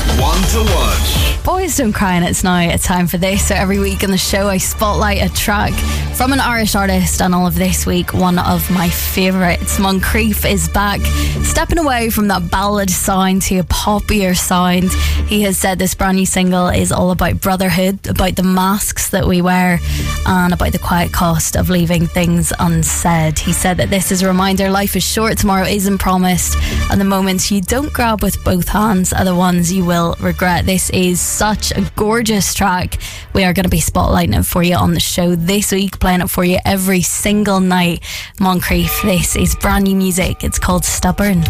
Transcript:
One to watch. Boys Don't Cry and It's Now. It's time for this. So every week on the show I spotlight a track from an Irish artist, and all of this week one of my favourites. Moncrief is back, stepping away from that ballad sound to a poppier sound. He has said this brand new single is all about brotherhood, about the masks that we wear, and about the quiet cost of leaving things unsaid. He said that this is a reminder life is short, tomorrow isn't promised, and the moments you don't grab with both hands are the ones you will regret. This is such a gorgeous track. We are going to be spotlighting it for you on the show this week, playing it for you every single night. Moncrief, this is brand new music. It's called Stubborn.